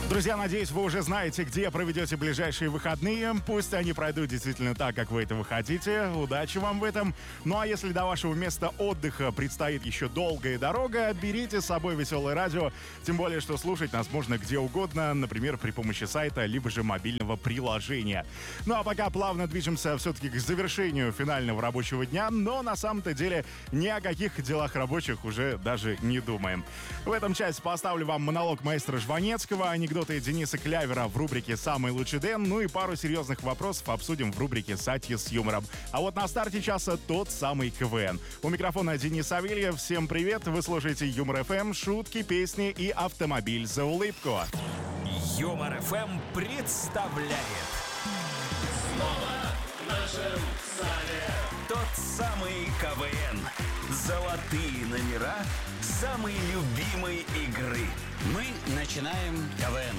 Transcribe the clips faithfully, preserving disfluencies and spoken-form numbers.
Друзья, надеюсь, вы уже знаете, где проведете ближайшие выходные. Пусть они пройдут действительно так, как вы этого хотите. Удачи вам в этом. Ну а если до вашего места отдыха предстоит еще долгая дорога, берите с собой веселое радио. Тем более, что слушать нас можно где угодно, например, при помощи сайта, либо же мобильного приложения. Ну а пока плавно движемся все-таки к завершению финального рабочего дня, но на самом-то деле ни о каких делах рабочих уже даже не думаем. В этом части поставлю вам монолог маэстро Жванецкого, анекдоты Дениса Клявера в рубрике «Самый лучший Дэн», ну и пару серьезных вопросов обсудим в рубрике «Сати с юмором». А вот на старте часа тот самый КВН. У микрофона Денис Савельев. Всем привет! Вы слушаете Юмор эф эм, шутки, песни и автомобиль за улыбку. Юмор эф эм представляет Снова в нашем зале тот самый КВН. Золотые номера самой любимой игры. Мы начинаем КВН.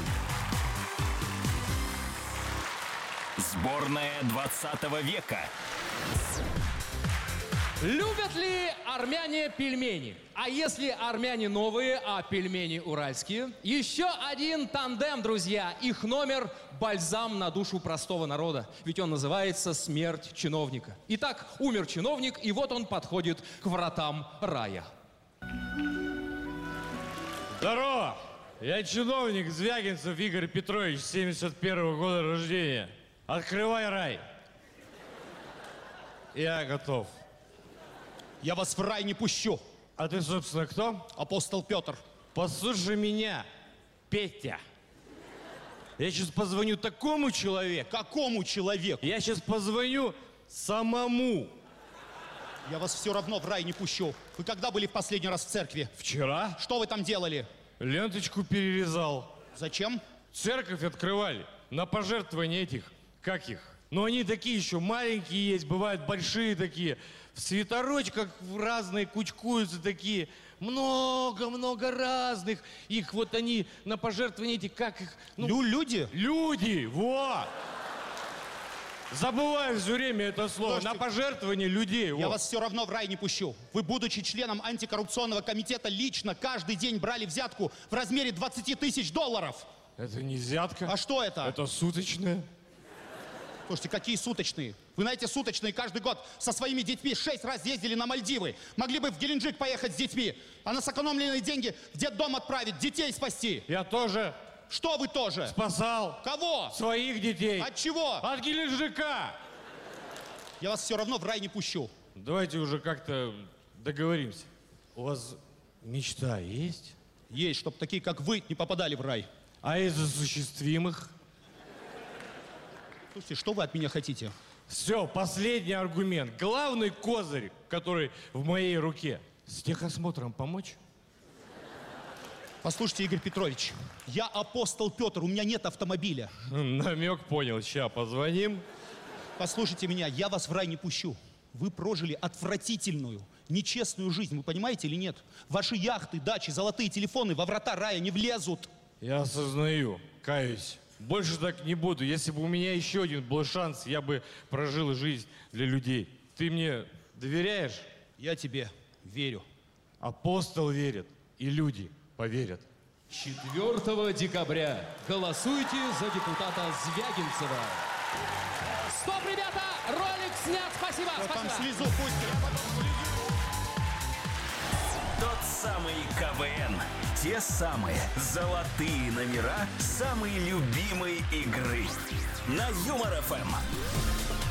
Сборная двадцатого века. Любят ли армяне пельмени? А если армяне новые, а пельмени уральские? Еще один тандем, друзья. Их номер – бальзам на душу простого народа. Ведь он называется «Смерть чиновника». Итак, умер чиновник, и вот он подходит к вратам рая. Здорово! Я чиновник Звягинцев Игорь Петрович, семьдесят первого года рождения. Открывай рай. Я готов. Я вас в рай не пущу. А ты, собственно, кто? Апостол Петр. Послушай меня, Петя. Я сейчас позвоню такому человеку. Какому человеку? Я сейчас позвоню самому. Я вас все равно в рай не пущу. Вы когда были в последний раз в церкви? Вчера Что вы там делали? ленточку перерезал. Зачем? Церковь открывали на пожертвования этих, как их? Но они такие еще маленькие есть, бывают большие такие. В свитерочках разные кучкуются такие. Много-много разных. Их вот они на пожертвования эти, как их? Ну, Лю люди? люди, вот. Забываю все время это слово. Подожди. На пожертвование людей. Я вот. вас все равно в рай не пущу. Вы, будучи членом антикоррупционного комитета, лично каждый день брали взятку в размере двадцать тысяч долларов. Это не взятка. А что это? Это суточное. Слушайте, какие суточные? Вы на эти суточные каждый год со своими детьми шесть раз ездили на Мальдивы. Могли бы в Геленджик поехать с детьми, а на сэкономленные деньги в детдом отправить, детей спасти. Я тоже Что вы тоже? спасал Кого? своих детей. От чего? От Геленджика. Я вас все равно в рай не пущу. Давайте уже как-то договоримся. У вас мечта есть? Есть, чтобы такие, как вы, не попадали в рай. А из осуществимых? Слушайте, что вы от меня хотите? Все, последний аргумент. Главный козырь, который в моей руке. С техосмотром помочь? Послушайте, Игорь Петрович, я апостол Петр, у меня нет автомобиля. Намек понял. Ща позвоним. Послушайте меня, я вас в рай не пущу. Вы прожили отвратительную, нечестную жизнь, вы понимаете или нет? Ваши яхты, дачи, золотые телефоны во врата рая не влезут. Я осознаю, каюсь. Больше так не буду. Если бы у меня еще один был шанс, я бы прожил жизнь для людей. Ты мне доверяешь? Я тебе верю. Апостол верит, и люди поверят. четвёртого декабря голосуйте за депутата Звягинцева. Стоп, ребята! Ролик снят! Спасибо! Да там спасибо! слезу пусть. Тот самый КВН. Те самые золотые номера самой любимой игры. На Юмор эф эм.